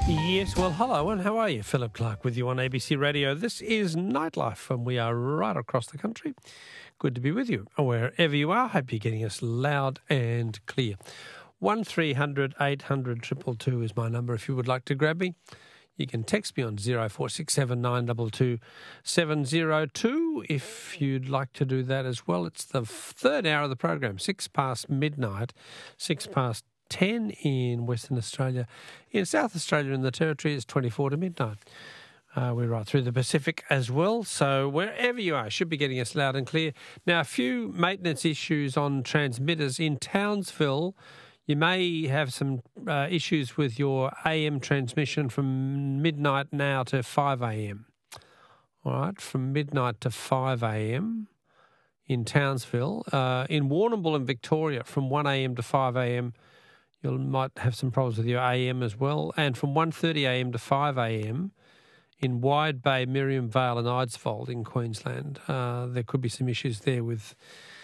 Yes, well, hello, and how are you? Philip Clark with you on ABC Radio. This is Nightlife, and we are right across the country. Good to be with you, wherever you are. Hope you're getting us loud and clear. 1300 800 222 is my number if you would like to grab me. You can text me on 0467 922 702 if you'd like to do that as well. It's the third hour of the program, 6 past midnight, 6 past 10 in Western Australia. In South Australia and the Territory, it's 24 to midnight. We're right through the Pacific as well, so wherever you are, should be getting us loud and clear. Now, a few maintenance issues on transmitters. In Townsville, you may have some issues with your AM transmission from midnight now to 5 a.m. All right, from midnight to 5 a.m. in Townsville. In Warrnambool in Victoria, from 1 a.m. to 5 a.m., you might have some problems with your AM as well. And from 1:30 a.m. to 5 a.m. in Wide Bay, Miriam Vale and Eidsvold in Queensland, there could be some issues there with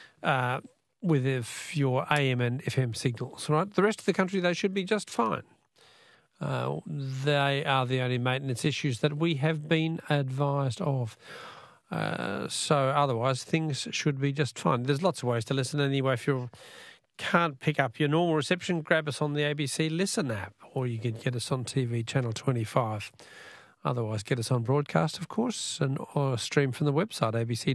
your AM and FM signals. Right? The rest of the country, they should be just fine. They are the only maintenance issues that we have been advised of. So otherwise, things should be just fine. There's lots of ways to listen anyway. If you can't pick up your normal reception, grab us on the ABC Listen app, or you can get us on TV channel 25. Otherwise, get us on broadcast, of course, or stream from the website,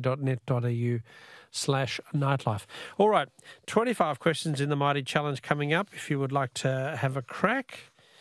abc.net.au/nightlife. All right, 25 questions in the Mighty Challenge coming up. If you would like to have a crack,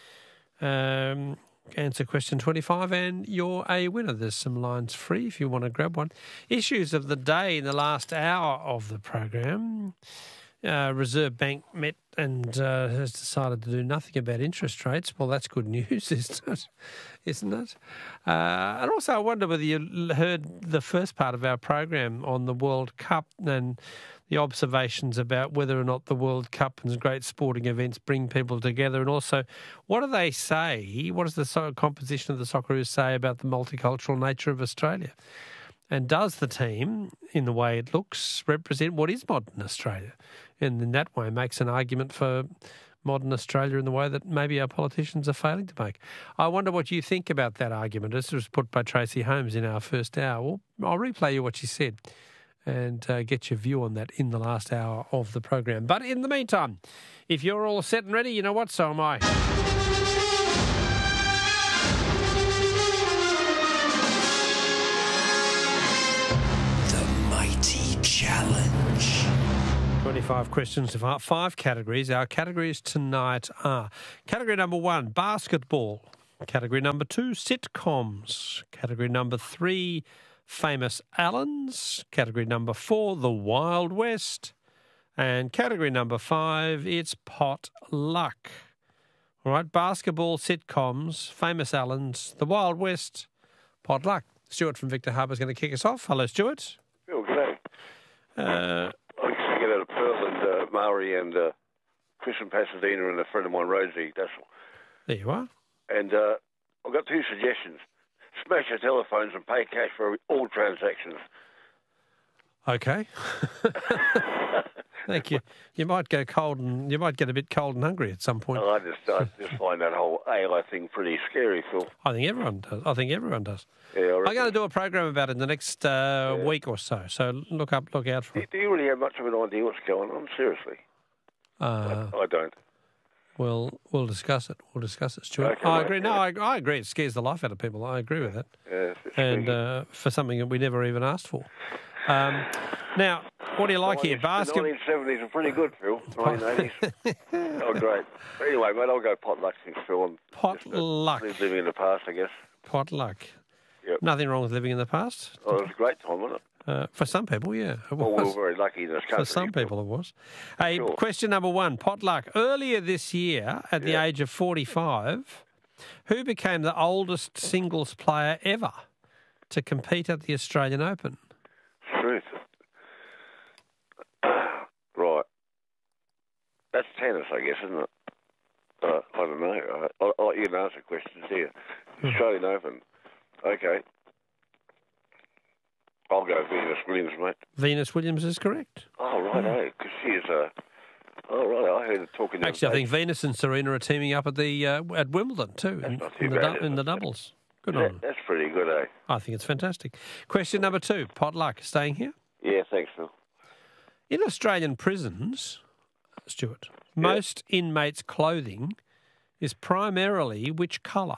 answer question 25 and you're a winner. There's some lines free if you want to grab one. Issues of the day in the last hour of the program. Reserve Bank met and has decided to do nothing about interest rates. Well, that's good news, isn't it? And also I wonder whether you heard the first part of our program on the World Cup and the observations about whether or not the World Cup and great sporting events bring people together, and also what do they say, what does the composition of the Socceroos say about the multicultural nature of Australia? And does the team, in the way it looks, represent what is modern Australia? And in that way makes an argument for modern Australia in the way that maybe our politicians are failing to make. I wonder what you think about that argument. This was put by Tracy Holmes in our first hour. Well, I'll replay you what she said and get your view on that in the last hour of the program. But in the meantime, if you're all set and ready, you know what, so am I. Challenge. 25 questions, 5 categories. Our categories tonight are category number 1, basketball. Category number 2, sitcoms. Category number 3, famous Allens. Category number 4, the Wild West. And category number 5, it's pot luck. All right, basketball, sitcoms, famous Allens, the Wild West, pot luck. Stuart from Victor Harbour is going to kick us off. Hello, Stuart. Okay. I used to get out of Pearl and Maori and Chris from Pasadena and a friend of mine, Rosie. That's all. There you are. And I've got 2 suggestions. Smash your telephones and pay cash for all transactions. Okay. Thank you. You might go cold and you might get a bit cold and hungry at some point. I just find that whole AI thing pretty scary, Phil. I think everyone does. Yeah, I'm going to do a program about it in the next week or so. So look out for it. Do you really have much of an idea what's going on? Seriously. I don't. Well, we'll discuss it. Stuart. Okay, I agree. No, I agree. It scares the life out of people. I agree with that. Yeah, and for something that we never even asked for. Now, what do you like here? Basketball. The 1970s are pretty good, Phil. 1980s. Oh, great. Anyway, mate, I'll go pot luck since Phil. Luck. Living in the past, I guess. Pot luck. Yep. Nothing wrong with living in the past. Oh, it was a great time, wasn't it? For some people, yeah. Well, we were very lucky in this country. For some people, it was. Hey, sure. Question number 1, pot luck. Earlier this year, at the age of 45, who became the oldest singles player ever to compete at the Australian Open? Truth. Right. That's tennis, I guess, isn't it? I don't know. I'll let you answer questions here. Australian Open. Okay. I'll go Venus Williams, mate. Venus Williams is correct. Oh, right, because she is a Oh, right. I heard it talking. Actually, I think Venus and Serena are teaming up at Wimbledon too, in the doubles. Good on them. That's pretty good, eh? I think it's fantastic. Question number 2. Potluck, staying here. Yeah, thanks, Phil. In Australian prisons, Stuart, most inmates' clothing is primarily which colour?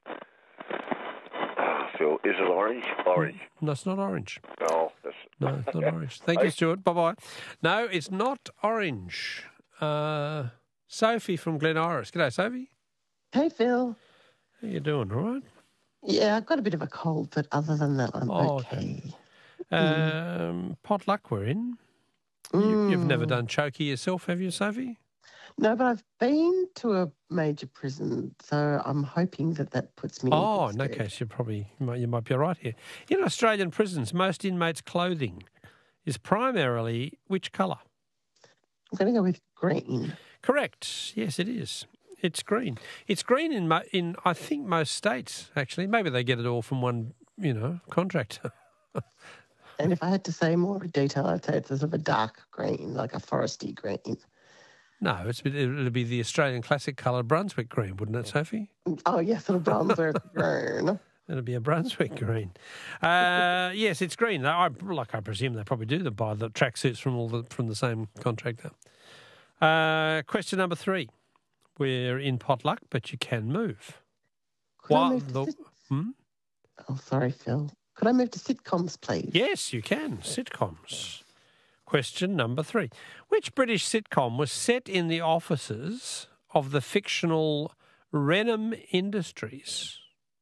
Phil, is it orange? Orange. No, it's not orange. Oh, No, it's not orange. Thank you, Stuart. Bye-bye. No, it's not orange. Sophie from Glen Iris. G'day, Sophie. Hey, Phil. How you doing, all right? Yeah, I've got a bit of a cold, but other than that, I'm okay. Potluck we're in. You've never done chokey yourself, have you, Sophie? No, but I've been to a major prison, so I'm hoping that puts me Oh, in in that case, you might be all right here. In Australian prisons, most inmates' clothing is primarily which colour? I'm going to go with green. Correct. Yes, it is. It's green. It's green in I think most states, actually. Maybe they get it all from one, contractor. And if I had to say more detail, I'd say it's sort of a dark green, like a foresty green. No, it'd be the Australian classic colour Brunswick green, wouldn't it, Sophie? Oh, yes, a Brunswick green. It'd be a Brunswick green. Yes, it's green. I presume they probably do buy the tracksuits from the same contractor. Question number 3. We're in potluck, but you can move. Oh, sorry, Phil. Could I move to sitcoms, please? Yes, you can. Sitcoms. Question number 3. Which British sitcom was set in the offices of the fictional Renham Industries?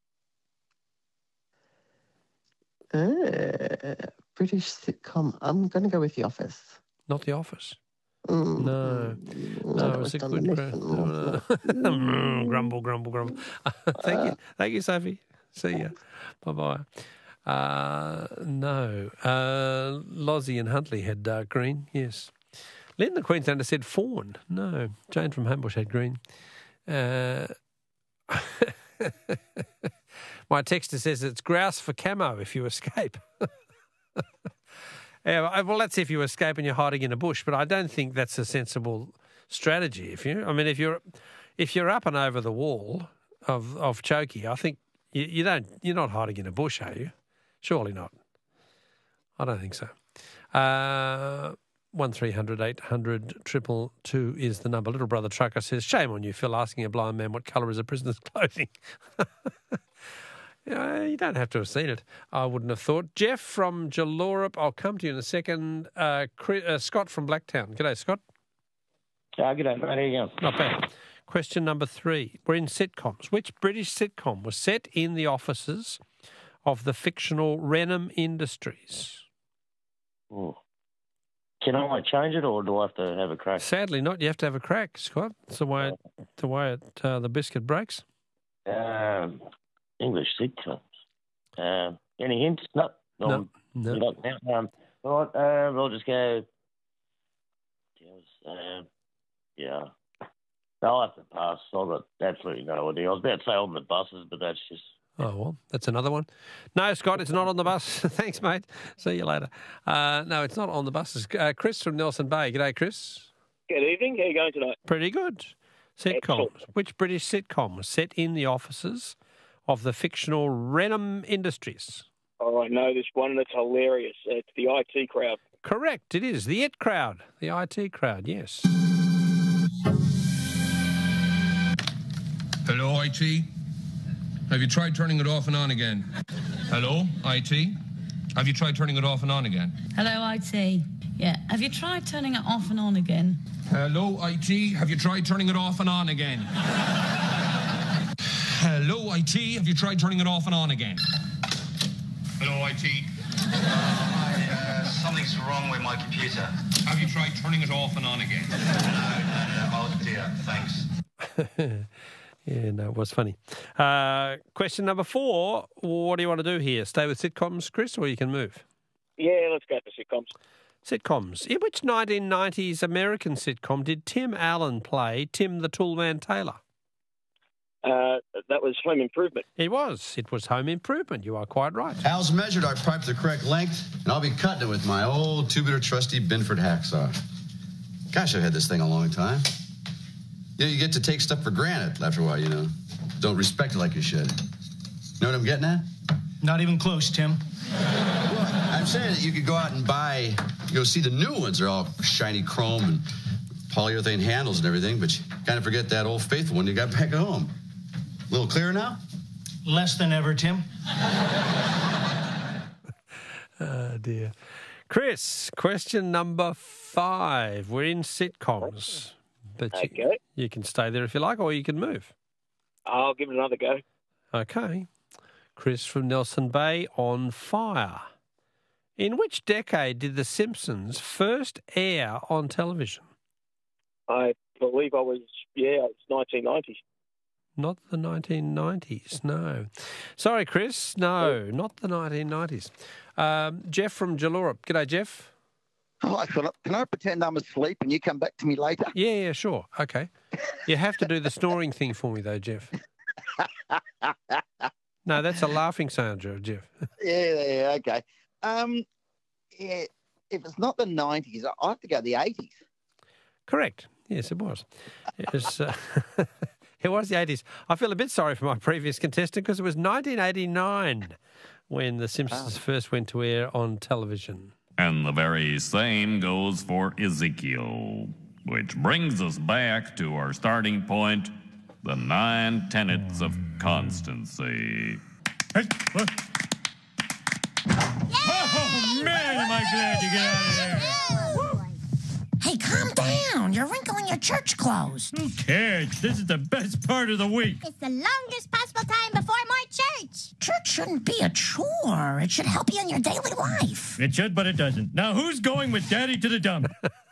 British sitcom. I'm going to go with The Office. Not The Office. No, it's a good question. Grumble, grumble, grumble. Thank you, Sophie. See ya. Bye-bye. No. Lozzie and Huntley had dark green, yes. Lynn the Queenslander said fawn. No. Jane from Hambush had green. My texter says it's grouse for camo if you escape. Yeah, well, that's if you escape and you're hiding in a bush, but I don't think that's a sensible strategy. If you're up and over the wall of Chokey, I think you're not hiding in a bush, are you? Surely not. I don't think so. 1300 800 222 is the number. Little Brother Trucker says, shame on you, Phil, asking a blind man what colour is a prisoner's clothing. You don't have to have seen it, I wouldn't have thought. Jeff from Jallorup, I'll come to you in a second. Scott from Blacktown. G'day, Scott. G'day, mate. How you going? Not bad. Question number 3. We're in sitcoms. Which British sitcom was set in the offices of the fictional Renham Industries? Ooh. Can I change it, or do I have to have a crack? Sadly not. You have to have a crack, Scott. It's the way the biscuit breaks. English sitcoms. Any hints? No. No. All right, we'll just go. Yeah. No, I'll have to pass. I've got absolutely no idea. I was about to say on the buses, but that's just... Oh, well, that's another one. No, Scott, it's not on the bus. Thanks, mate. See you later. No, it's not on the buses. Chris from Nelson Bay. G'day, Chris. Good evening. How are you going tonight? Pretty good. Sitcoms. Excellent. Which British sitcom was set in the offices of the fictional Renham Industries? Oh, I know this one, and it's hilarious. It's the IT Crowd. Correct, it is. The IT Crowd. The IT Crowd, yes. Hello, IT? Have you tried turning it off and on again? Hello, IT? Have you tried turning it off and on again? Hello, IT. Yeah. Have you tried turning it off and on again? Hello, IT? Have you tried turning it off and on again? Hello, IT? Have you tried turning it off and on again? Hello, IT? Something's wrong with my computer. Have you tried turning it off and on again? No. Oh, dear. Thanks. Yeah, no, it was funny. Question number 4. What do you want to do here? Stay with sitcoms, Chris, or you can move? Yeah, let's go to sitcoms. Sitcoms. In which 1990s American sitcom did Tim Allen play Tim the Toolman Taylor? That was Home Improvement. It was. It was Home Improvement. You are quite right. Al's measured our pipe the correct length, and I'll be cutting it with my old two-biter trusty Binford hacksaw. Gosh, I've had this thing a long time. You get to take stuff for granted after a while, Don't respect it like you should. Know what I'm getting at? Not even close, Tim. Well, I'm saying that you could go out and buy, see the new ones. They're all shiny chrome and polyurethane handles and everything, but you kind of forget that old faithful one you got back at home. A little clearer now? Less than ever, Tim. Oh, dear. Chris, question number 5. We're in sitcoms. But you can stay there if you like, or you can move. I'll give it another go. Okay. Chris from Nelson Bay on fire. In which decade did The Simpsons first air on television? I believe it's 1990s. Not the 1990s, no. Sorry, Chris, no, not the 1990s. Jeff from Jallurup. G'day, Jeff. Hi, Philip. Can I pretend I'm asleep and you come back to me later? Yeah, sure. Okay. You have to do the snoring thing for me, though, Jeff. No, that's a laughing sound, Jeff. Yeah, okay. If it's not the 90s, I have to go the 80s. Correct. Yes, it was. It was, it was the 80s. I feel a bit sorry for my previous contestant because it was 1989 when The Simpsons first went to air on television. And the very same goes for Ezekiel, which brings us back to our starting point, the 9 tenets of constancy. Oh, man, am I glad to get out of there. Hey, calm down. You're wrinkling your church clothes. Who cares? This is the best part of the week. It's the longest possible time before my church. Church shouldn't be a chore. It should help you in your daily life. It should, but it doesn't. Now, who's going with Daddy to the dump?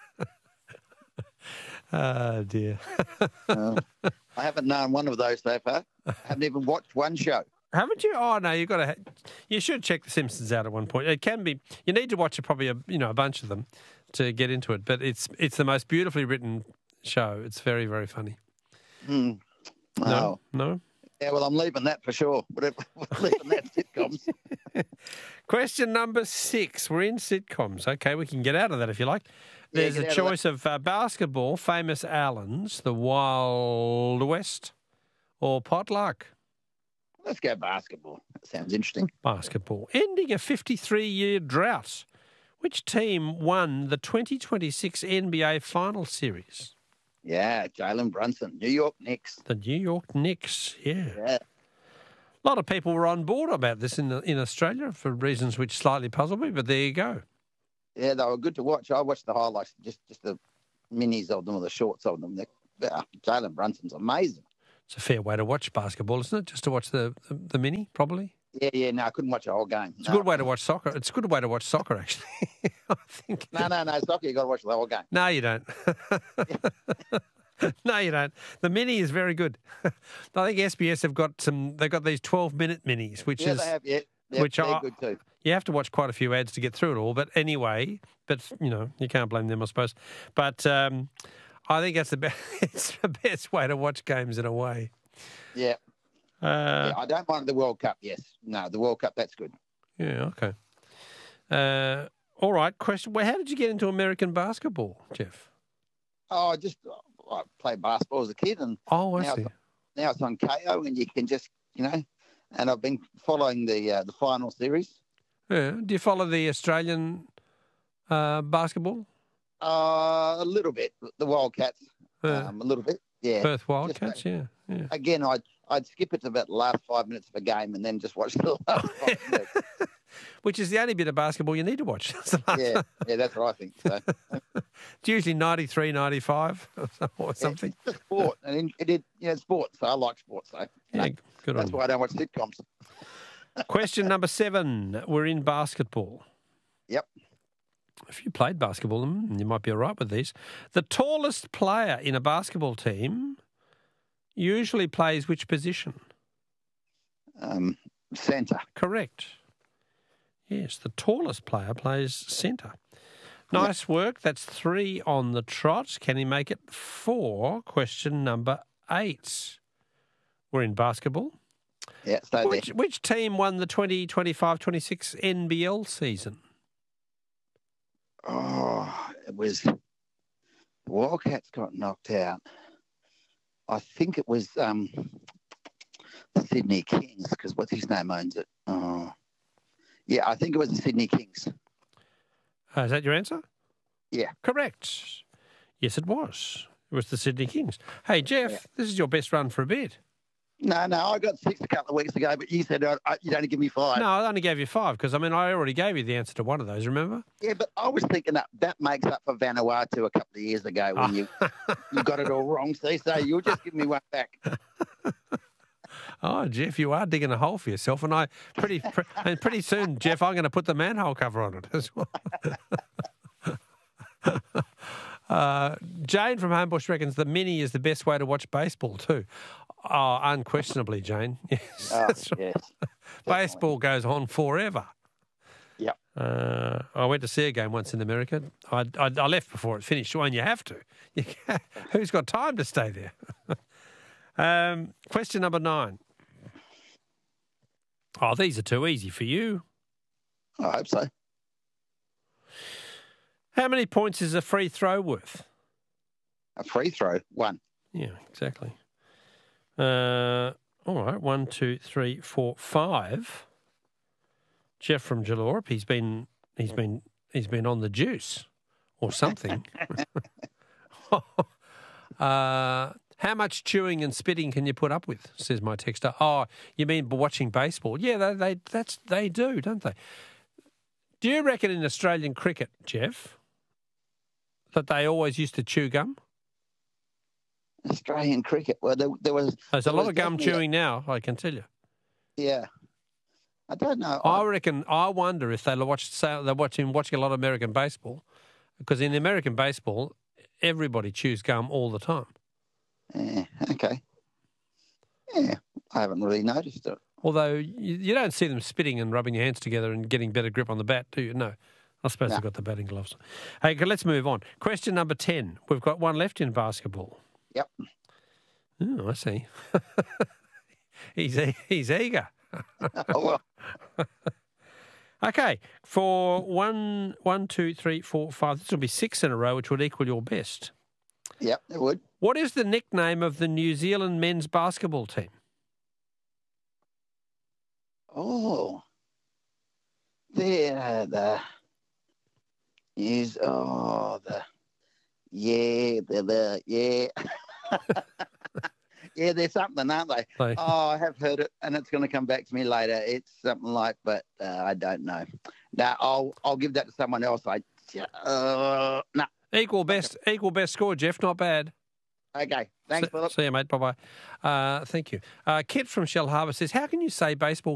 Oh, dear. I haven't known one of those so far. I haven't even watched one show. Haven't you? Oh, no, you've got to. You should check The Simpsons out at one point. It can be. You need to watch probably a bunch of them to get into it. But it's the most beautifully written show. It's very, very funny. No. No. Yeah, well, I'm leaving that for sure. We're leaving that sitcoms. Question number 6. We're in sitcoms. Okay, we can get out of that if you like. There's a choice of basketball, Famous Allens, The Wild West, or Potluck. Let's go basketball. That sounds interesting. Basketball. Ending a 53-year drought. Which team won the 2026 NBA Final Series? Yeah, Jalen Brunson, New York Knicks. The New York Knicks, yeah. A lot of people were on board about this in Australia for reasons which slightly puzzled me, but there you go. Yeah, they were good to watch. I watched the highlights, just the minis of them or the shorts of them. Jalen Brunson's amazing. It's a fair way to watch basketball, isn't it? Just to watch the mini, probably? Yeah, no, I couldn't watch the whole game. It's a good way to watch soccer. It's a good way to watch soccer, actually. I think. No, soccer, you got to watch the whole game. No, you don't. No, you don't. The mini is very good. I think SBS have got they've got these 12-minute minis, which they have, which are good too. You have to watch quite a few ads to get through it all. But anyway, you can't blame them, I suppose. But I think that's it's the best way to watch games in a way. Yeah. I don't mind the World Cup, yes. No, the World Cup, that's good. Yeah, okay. All right, question. Well, how did you get into American basketball, Jeff? Oh, I played basketball as a kid. And I see. Now it's on KO and you can just, and I've been following the final series. Yeah. Do you follow the Australian basketball? A little bit. The Wildcats. A little bit, yeah. Perth Wildcats, yeah. Again, I'd skip it to about the last 5 minutes of a game and then just watch the last 5 minutes. Which is the only bit of basketball you need to watch. Yeah, that's what I think. So. It's usually 93, 95 or something. It's just sport. And it's sport, so I like sport. So yeah, good on that's why I don't watch sitcoms. Question number 7. We're in basketball. Yep. If you played basketball, you might be all right with these. The tallest player in a basketball team usually plays which position? Centre. Correct. Yes, the tallest player plays centre. Nice work. That's 3 on the trot. Can he make it 4? Question number 8. We're in basketball. Yeah, stay there. Which team won the 2025-26 NBL season? Oh, it was The Wildcats got knocked out. I think it was the Sydney Kings, because what's his name owns it? Yeah, I think it was the Sydney Kings. Is that your answer? Yeah. Correct. Yes, it was. It was the Sydney Kings. Hey, Jeff, This is your best run for a bit. No, I got 6 a couple of weeks ago, but you said you'd only give me 5. No, I only gave you 5 because, I already gave you the answer to one of those, remember? Yeah, but I was thinking that makes up for Vanuatu a couple of years ago when you got it all wrong. See, so you'll just give me one back. Oh, Jeff, you are digging a hole for yourself, and pretty soon, Jeff, I'm going to put the manhole cover on it as well. Jane from Homebush reckons the Mini is the best way to watch baseball too. Oh, unquestionably, Jane. Yes, yes. Baseball goes on forever. Yep. I went to see a game once in America. I left before it finished. Well, and you have to. Who's got time to stay there? Question number 9. Oh, these are too easy for you. I hope so. How many points is a free throw worth? A free throw? 1. Yeah, exactly. All right, 1, 2, 3, 4, 5. Jeff from Jalorp, he's been on the juice or something. How much chewing and spitting can you put up with? Says my texter. Oh, you mean watching baseball? Yeah, they do, don't they? Do you reckon in Australian cricket, Jeff, that they always used to chew gum? Australian cricket. Well, there's a lot of gum chewing now, I can tell you. Yeah. I don't know. I wonder if they're watching a lot of American baseball, because in American baseball, everybody chews gum all the time. Yeah, okay. Yeah, I haven't really noticed it. Although you don't see them spitting and rubbing your hands together and getting better grip on the bat, do you? No. I suppose they've got the batting gloves. Hey, let's move on. Question number 10. We've got one left in basketball. Yep. Oh, I see. He's eager. Oh, well. Okay, for 1, 2, 3, 4, 5, this will be 6 in a row, which would equal your best. Yep, it would. What is the nickname of the New Zealand men's basketball team? Oh, yeah, yeah, there's something, aren't they? Oh, I have heard it, and it's going to come back to me later. It's something like, but I don't know. No, I'll give that to someone else. No. Equal best score, Jeff. Not bad. Okay. Thanks, Philip. See you, mate. Bye-bye. Thank you. Kit from Shell Harbour says, how can you say baseball